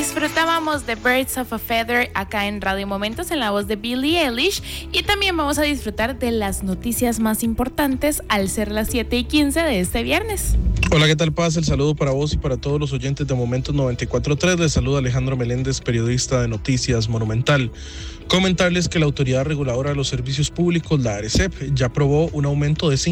Disfrutábamos de Birds of a Feather acá en Radio Momentos en la voz de Billie Eilish, y también vamos a disfrutar de las noticias más importantes al ser las 7:15 de este viernes. Hola, ¿qué tal, Paz? El saludo para vos y para todos los oyentes de Momentos 94.3. Les saluda Alejandro Meléndez, periodista de Noticias Monumental. Comentarles que la Autoridad Reguladora de los Servicios Públicos, la ARECEP, ya aprobó un aumento de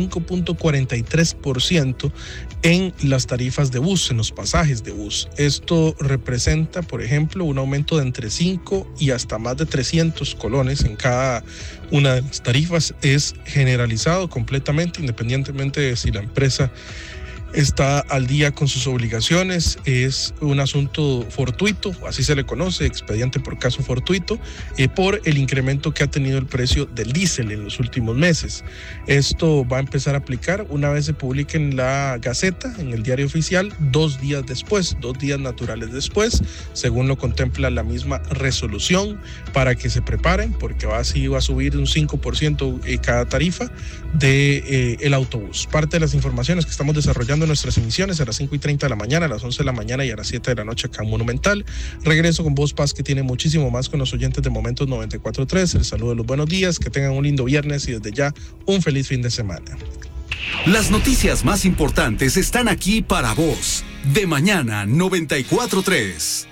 5.43% en las tarifas de bus, en los pasajes de bus. Esto representa, por ejemplo, un aumento de entre 5 y hasta más de 300 colones en cada una de las tarifas. Es generalizado completamente, independientemente de si la empresa está al día con sus obligaciones. Es un asunto fortuito, así se le conoce, expediente por caso fortuito, por el incremento que ha tenido el precio del diésel en los últimos meses. Esto va a empezar a aplicar una vez se publique en la Gaceta, en el diario oficial, 2 días después, 2 días naturales después, según lo contempla la misma resolución, para que se preparen, porque así va a subir un 5% cada tarifa del autobús. Parte de las informaciones que estamos desarrollando en nuestras emisiones a las 5:30 de la mañana, a las 11 de la mañana y a las 7 de la noche acá en Monumental. Regreso con vos, Paz, que tiene muchísimo más con los oyentes de Momentos 94.3. El saludo de los buenos días, que tengan un lindo viernes y desde ya un feliz fin de semana. Las noticias más importantes están aquí para vos. De mañana 94.3.